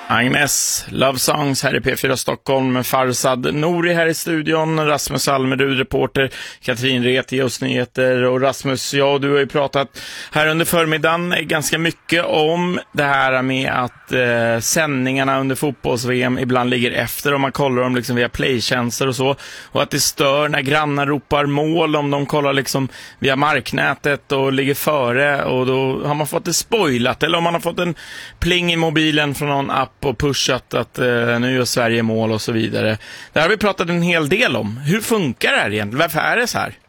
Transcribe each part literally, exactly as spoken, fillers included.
Agnes, Love Songs här i P fyra Stockholm. Farsad Nori här i studion, Rasmus Almerud, reporter, Katrin Ret, Just Nyheter. Och Rasmus, ja, du har ju pratat här under förmiddagen ganska mycket om det här med att eh, sändningarna under fotbolls-V M ibland ligger efter om man kollar dem liksom via playtjänster och så. Och att det stör när grannar ropar mål om de kollar liksom via marknätet och ligger före, och då har man fått det spoilat, eller om man har fått en pling i mobilen från någon app och pushat att eh, nu gör Sverige mål och så vidare. Det här har vi pratat en hel del om. Hur funkar det här egentligen? Varför är det så här?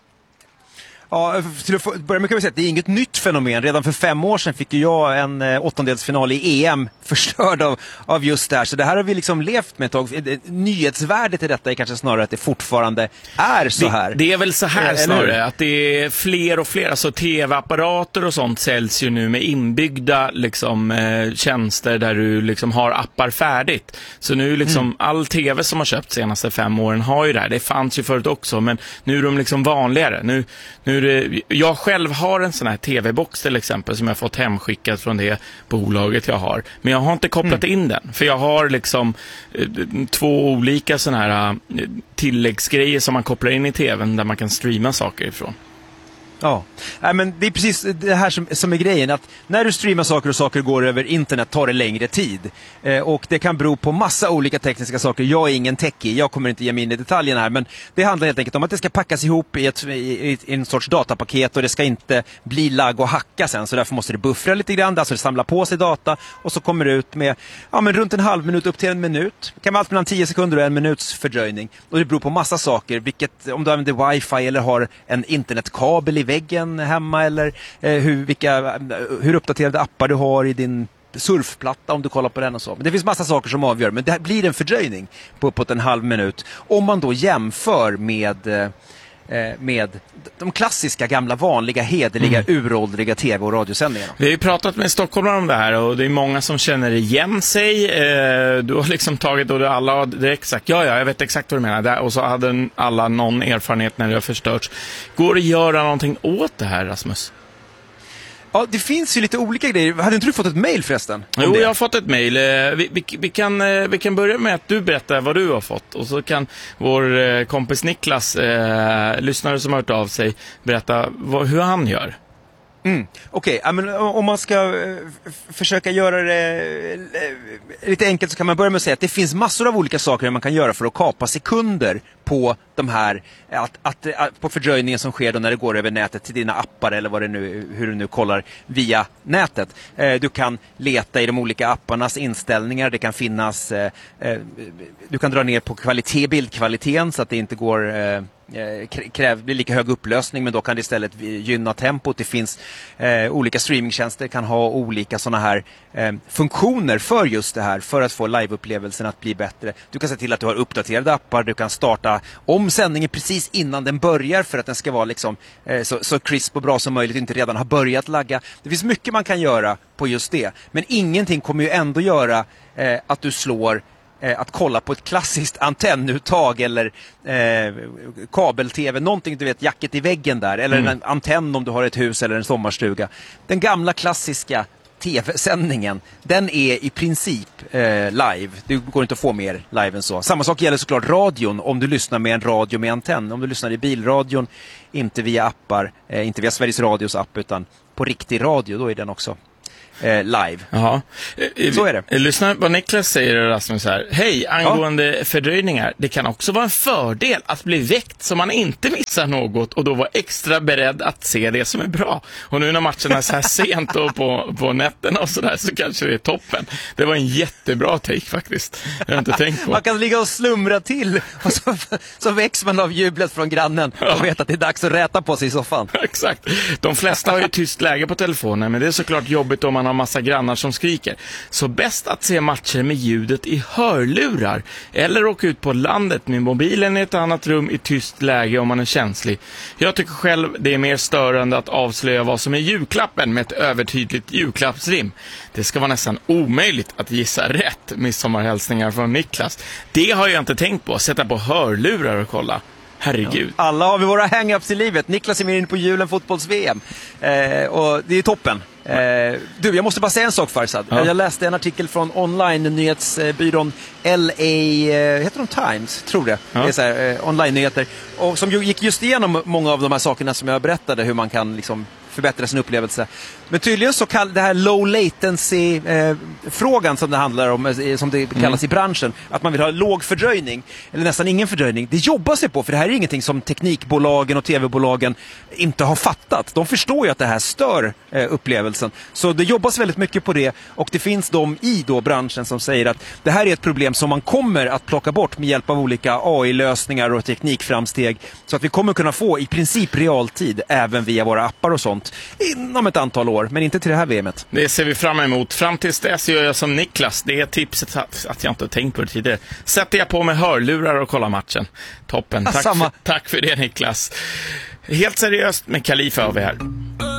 Ja, till att börja med kan vi säga att det är inget nytt fenomen. Redan för fem år sedan fick ju jag en eh, åttondelsfinal i E M förstörd av, av just det här. Så det här har vi liksom levt med ett tag. Nyhetsvärdet i detta är kanske snarare att det fortfarande är så här. Det, det är väl så här snarare, att det är fler och fler, alltså tv-apparater och sånt säljs ju nu med inbyggda liksom, eh, tjänster där du liksom har appar färdigt. Så nu liksom mm. all tv som har köpt de senaste fem åren har ju det här. Det fanns ju förut också, men nu är de liksom vanligare. Nu, nu Jag själv har en sån här tv-box till exempel som jag fått hemskickat från det bolaget jag har. Men jag har inte kopplat mm. in den. För jag har liksom eh, två olika såna här eh, tilläggsgrejer som man kopplar in i tvn där man kan streama saker ifrån. Ja, äh, men det är precis det här som, som är grejen, att när du streamar saker och saker går över internet tar det längre tid. Eh, och det kan bero på massa olika tekniska saker. Jag är ingen techie, jag kommer inte ge mig in i detaljerna här, men det handlar helt enkelt om att det ska packas ihop i, ett, i, i en sorts datapaket, och det ska inte bli lag och hacka sen, så därför måste det buffra lite grann, alltså det samlar på sig data, och så kommer det ut med ja, men runt en halv minut upp till en minut. Det kan vara allt mellan tio sekunder och en minuts fördröjning, och det beror på massa saker, vilket, om du använder wifi eller har en internetkabel i väggen hemma, eller eh, hur, vilka, hur uppdaterade appar du har i din surfplatta om du kollar på den och så. Men det finns massa saker som avgör, men det blir en fördröjning på uppåt en halv minut om man då jämför med eh, med de klassiska, gamla, vanliga, hederliga, mm. uråldriga tv- och radiosändningarna. Vi har ju pratat med stockholmare om det här, och det är många som känner igen sig. Du har liksom tagit, och alla har direkt sagt, ja, ja, jag vet exakt vad du menar. Och så hade alla någon erfarenhet när det har förstörts. Går det att göra någonting åt det här, Rasmus? Ja, det finns ju lite olika grejer. Hade inte du fått ett mejl förresten? Jo, jag har fått ett mejl. Vi, vi, vi, kan, vi kan börja med att du berättar vad du har fått. Och så kan vår kompis Niklas, eh, lyssnare som har hört av sig, berätta vad, hur han gör. Mm. Okej, okay. Om man ska uh, försöka göra det uh, lite enkelt, så kan man börja med att säga att det finns massor av olika saker man kan göra för att kapa sekunder på de här, att, att, att, på fördröjningen som sker då när det går över nätet till dina appar, eller vad det nu, hur du nu kollar via nätet. Uh, du kan leta i de olika apparnas inställningar, det kan finnas, uh, uh, du kan dra ner på kvalitet, bildkvaliteten, så att det inte går uh, kräver blir lika hög upplösning, men då kan det istället gynna tempot. Det finns eh, olika streamingtjänster kan ha olika såna här eh, funktioner för just det här, för att få liveupplevelsen att bli bättre. Du kan se till att du har uppdaterade appar, du kan starta om sändningen precis innan den börjar för att den ska vara liksom eh, så, så crisp och bra som möjligt, inte redan har börjat lagga. Det finns mycket man kan göra på just det, men ingenting kommer ju ändå göra eh, att du slår att kolla på ett klassiskt antennuttag eller eh, kabel-tv, någonting du vet, jacket i väggen där, eller mm. en antenn om du har ett hus eller en sommarstuga. Den gamla klassiska tv-sändningen, den är i princip eh, live. Det går inte att få mer live än så. Samma sak gäller såklart radion, om du lyssnar med en radio med antenn. Om du lyssnar i bilradion, inte via appar, eh, inte via Sveriges Radios app, utan på riktig radio, då är den också Eh, live. Jaha. Så är det. Lyssna på Niklas säger, Rasmus här. Hej, angående ja. fördröjningar. Det kan också vara en fördel att bli väckt så man inte missar något, och då vara extra beredd att se det som är bra. Och nu när matcherna är så här sent och på, på nätterna och sådär, så kanske det är toppen. Det var en jättebra take faktiskt. Jag har inte tänkt på. Man kan ligga och slumra till, och så, så väcks man av jublet från grannen och ja. vet att det är dags att räta på sig i soffan. Exakt. De flesta har ju tyst läge på telefonen, men det är såklart jobbigt om man har massa grannar som skriker. Så bäst att se matcher med ljudet i hörlurar, eller åka ut på landet med mobilen i ett annat rum i tyst läge om man är känslig. Jag tycker själv det är mer störande att avslöja vad som är julklappen med ett övertydligt julklappsrim. Det ska vara nästan omöjligt att gissa rätt. Midsommarhälsningar från Niklas. Det har jag inte tänkt på. Sätta på hörlurar och kolla. Herregud. Ja. Alla har vi våra hang-ups i livet. Niklas är med in på julen fotbolls-V M. Eh, och det är toppen. Eh, du, jag måste bara säga en sak, Farzad. Ja. Jag läste en artikel från online-nyhetsbyrån L A, eh, heter de Times? Tror det. Ja. Det är så här, eh, online-nyheter. Och som gick just igenom många av de här sakerna som jag berättade, hur man kan liksom förbättra sin upplevelse. Men tydligen så kall det här low latency eh, frågan som det handlar om, eh, som det kallas mm. i branschen, att man vill ha låg fördröjning eller nästan ingen fördröjning. Det jobbar sig på, för det här är ingenting som teknikbolagen och tv-bolagen inte har fattat. De förstår ju att det här stör eh, upplevelsen. Så det jobbas väldigt mycket på det, och det finns de i då branschen som säger att det här är ett problem som man kommer att plocka bort med hjälp av olika A I-lösningar och teknikframsteg, så att vi kommer kunna få i princip realtid även via våra appar och sånt inom ett antal år, men inte till det här V M:et. Det ser vi fram emot. Fram tills dess gör jag som Niklas. Det är tipset att, att jag inte har tänkt på det tidigare. Sätter jag på mig hörlurar och kollar matchen. Toppen. Tack, Samma. för, tack för det, Niklas. Helt seriöst med Khalifa har vi här.